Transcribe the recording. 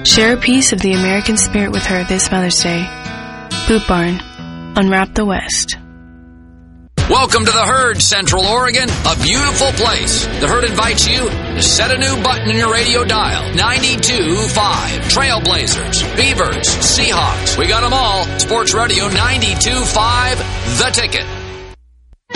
Share a piece of the American spirit with her this Mother's Day. Boot Barn. Unwrap the West. Welcome to the Herd, Central Oregon, a beautiful place. The Herd invites you to set a new button in your radio dial. 92.5. Trailblazers, Beavers, Seahawks. We got them all. Sports Radio 92.5, The Ticket.